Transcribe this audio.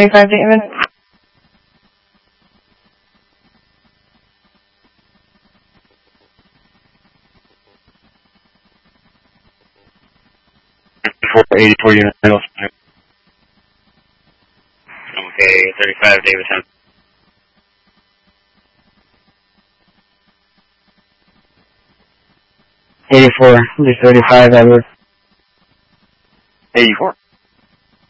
35 David. For 84 unit. Okay, 35 David 10. Lee 35 Edward. 84.